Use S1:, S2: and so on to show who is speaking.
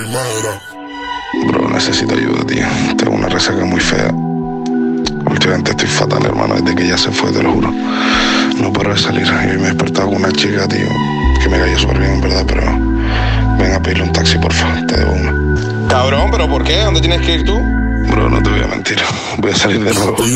S1: Bro, necesito ayuda, tío. Tengo una resaca muy fea. Últimamente estoy fatal, hermano, desde que ella se fue, te lo juro. No paro de salir. Y hoy me he despertado con una chica, tío, que me cayó súper bien, en verdad, pero ven a pedirle un taxi, por favor, te debo una.
S2: Cabrón, ¿pero por qué? ¿Dónde tienes que ir tú?
S1: Bro, no te voy a mentir. Voy a salir de nuevo.